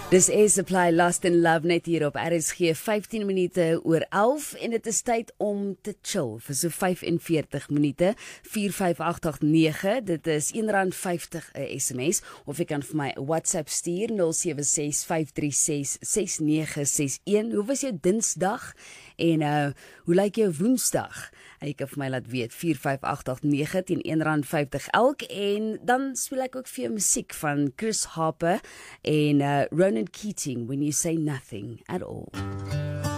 Dis Air Supply Lost in Love net hier op RSG 15 minute oor 11 en dit is tyd om te chill vir so 45 minute 45889 dit is R1.50 'n SMS of jy kan vir my 'n WhatsApp stuur 0765366961. Hoe was jou Dinsdag en hoe lyk jou Woensdag? Jy kan vir my laat weet 45889 teen R1.50 elk en dan speel ek ook vir jou musiek van Chris Harper en Ronan Keating, When You Say Nothing at All.